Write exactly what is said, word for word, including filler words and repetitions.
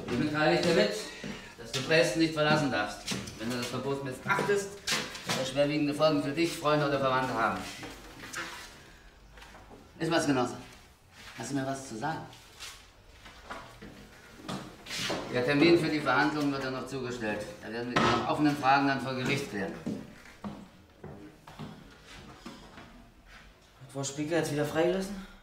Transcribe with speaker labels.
Speaker 1: Ich mitteile dir mit, dass du Dresden nicht verlassen darfst. Wenn du das Verbot missachtest, wird das schwerwiegende Folgen für dich, Freunde oder Verwandte haben. Ist was, Genosse? Hast du mir was zu sagen? Der Termin für die Verhandlungen wird dann noch zugestellt. Da werden wir die noch offenen Fragen dann vor Gericht klären. Hat Frau Spieker jetzt wieder freigelassen?